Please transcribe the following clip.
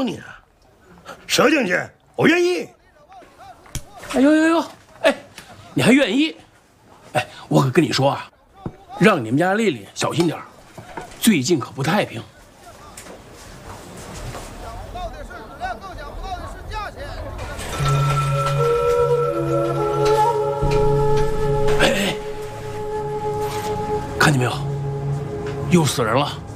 要你，蛇进去，我愿意。 哎呦，哎，你还愿意？哎，我可跟你说啊，让你们家丽丽小心点儿，最近可不太平。 到底是质量，更讲不到的是价钱。 哎，看见没有？又死人了。